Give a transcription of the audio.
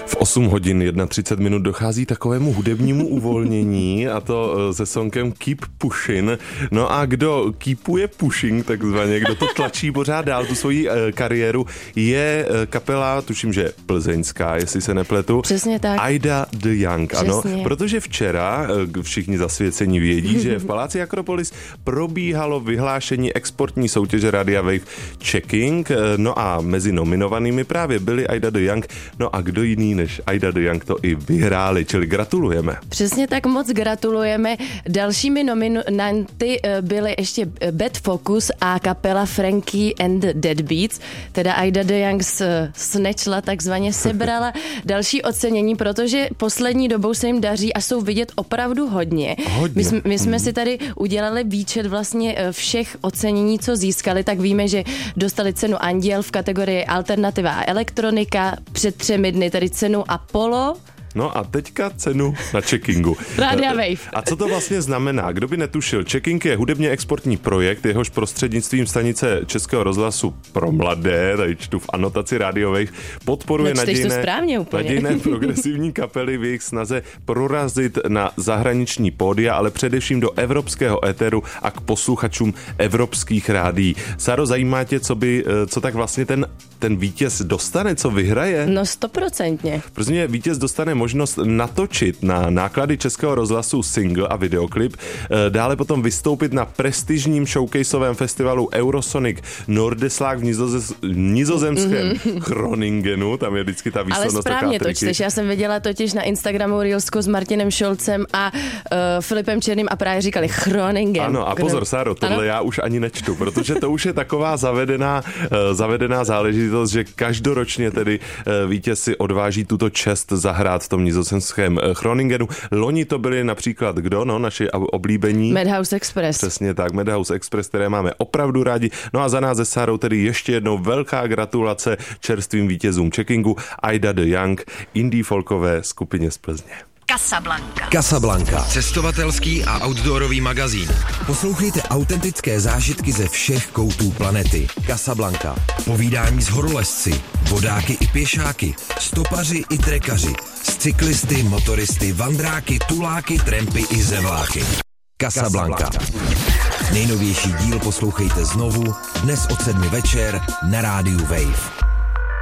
V 8 hodin 31 minut dochází takovému hudebnímu uvolnění, a to se songem Keep Pushing. No a kdo keepuje pushing, takzvaně, kdo to tlačí pořád dál, tu svoji kariéru, je kapela, tuším, že plzeňská, jestli se nepletu. Přesně tak. Aida the Young, ano. Přesně. Protože včera, všichni zasvěcení vědí, že v Paláci Akropolis probíhalo vyhlášení exportní soutěže Radia Wave Checking, no a mezi nominovanými právě byli Aida the Young, no a kdo jiný než Aida the Young to i vyhráli, čili gratulujeme. Přesně tak, moc gratulujeme. Dalšími nominanty byly ještě Bad Focus a kapela Frankie and the Deadbeats, teda Aida the Young snatchla, takzvaně sebrala další ocenění, protože poslední dobou se jim daří a jsou vidět opravdu hodně. My jsme si tady udělali výčet vlastně všech ocenění, co získali, tak víme, že dostali cenu Anděl v kategorii Alternativa a elektronika, před 3 dny tedy cenu Apollo. No a teďka cenu na Checkingu. Radia Wave. A co to vlastně znamená? Kdo by netušil? Checking je hudebně exportní projekt, jehož prostřednictvím stanice Českého rozhlasu pro mladé, tady čtu v anotaci Radio Wave, podporuje nadějné progresivní kapely v jejich snaze prorazit na zahraniční pódia, ale především do evropského éteru a k posluchačům evropských rádií. Sáro, zajímá tě, co tak vlastně ten vítěz dostane, co vyhraje? No 100%. Protože vítěz dostane možnost natočit na náklady Českého rozhlasu single a videoklip, dále potom vystoupit na prestižním showcaseovém festivalu Eurosonic Nordeslag v nizozemském Groningenu, tam je vždycky ta výslednost. Ale správně to čteš, já jsem viděla totiž na Instagramu Reelsku s Martinem Šolcem a Filipem Černým a právě říkali Groningen. Ano, a pozor, Sáro, tohle já už ani nečtu, protože to už je taková zavedená záležitost, že každoročně tedy vítěz si odváží tuto čest zahrát v tom nizozemském Groningenu. Loni to byli například kdo? No, naši oblíbení. Madhouse Express. Přesně tak, Madhouse Express, které máme opravdu rádi. No a za nás se Sárou tedy ještě jednou velká gratulace čerstvým vítězům Checkingu, Aida the Young, indie folkové skupině z Plzně. Casablanca. Cestovatelský a outdoorový magazín. Poslouchejte autentické zážitky ze všech koutů planety. Casablanca. Povídání s horolezci, vodáky i pěšáky, stopaři i trekaři, s cyklisty, motoristy, vandráky, tuláky, trampy i zevláky. Casablanca. Nejnovější díl poslouchejte znovu dnes od 7 večer na rádiu Wave.